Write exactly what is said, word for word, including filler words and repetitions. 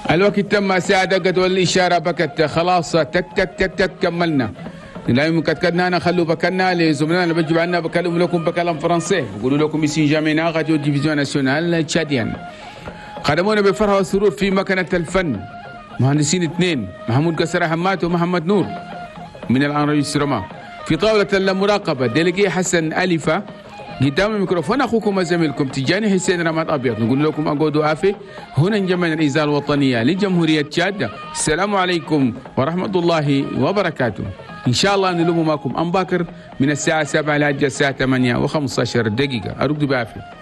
الوقت تم، ساعة دقت والإشارة بكت، خلاص تك تك تك تك كملنا. لا يمكن كتكدنا أنا خلوا بكنا لزملائنا اللي بجوا عنا بكلم لكم بكلام فرنسي، بقولوا لكم يسين جامينا راديو ديفيزيون ناسيونال تشاديان. خدمونا بفرحة والسرور في مكنة الفن مهندسين اثنين، محمود قصر حماد ومحمد نور من الانرجسترما. في طاولة المراقبة ديليجي حسن ألفة. قدام الميكروفون أخوكم وزميلكم تجاني حسين رماد أبيض، نقول لكم أقعدوا عافية. هنا انجمعنا الإذاعة الوطنية لجمهورية تشاد. السلام عليكم ورحمة الله وبركاته. إن شاء الله نلوم معكم أم باكر من الساعة سبعة لحد الساعة ثمانية وخمسة عشر دقيقة. أرجو بعافية.